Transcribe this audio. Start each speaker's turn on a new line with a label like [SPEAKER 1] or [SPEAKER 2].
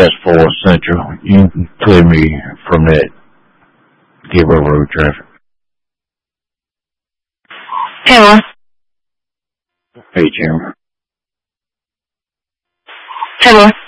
[SPEAKER 1] US 4 Central. You can clear me from that Gabriel Road traffic.
[SPEAKER 2] Hello.
[SPEAKER 1] Hey, Jim.
[SPEAKER 2] Hello.